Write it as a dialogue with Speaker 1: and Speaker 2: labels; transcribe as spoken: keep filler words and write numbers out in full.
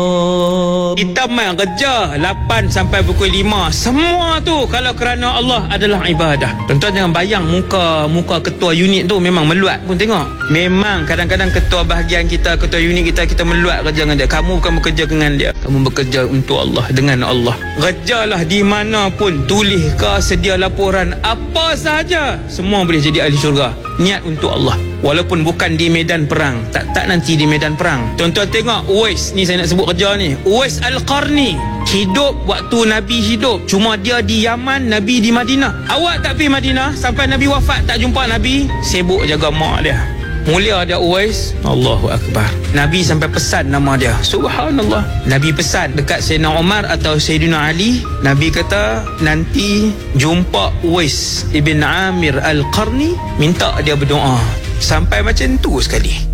Speaker 1: Kita main kerja lapan sampai pukul lima. Semua tu kalau kerana Allah adalah ibadah. Tuan-tuan jangan bayang muka muka ketua unit tu memang meluat pun tengok. Memang kadang-kadang ketua bahagian kita, ketua unit kita, kita meluat kerja dengan dia. Kamu bukan bekerja dengan dia, kamu bekerja untuk Allah, dengan Allah. Kerjalah di mana pun, tulis ke, sedia laporan, apa sahaja, semua boleh jadi ahli syurga. Niat untuk Allah. Walaupun bukan di medan perang, tak-tak nanti di medan perang. Tuan-tuan tengok Uwais ni, saya nak sebut kerja ni, Uwais Al-Qarni hidup waktu Nabi hidup, cuma dia di Yaman, Nabi di Madinah. Awak tak pergi Madinah sampai Nabi wafat, tak jumpa Nabi, sibuk jaga mak dia. Mulia dia Uwais, Allahu Akbar. Nabi sampai pesan nama dia, subhanallah. Nabi pesan dekat Sayyidina Umar atau Sayyidina Ali, Nabi kata nanti jumpa Uwais Ibn Amir Al-Qarni, minta dia berdoa. Sampai macam tu sekali.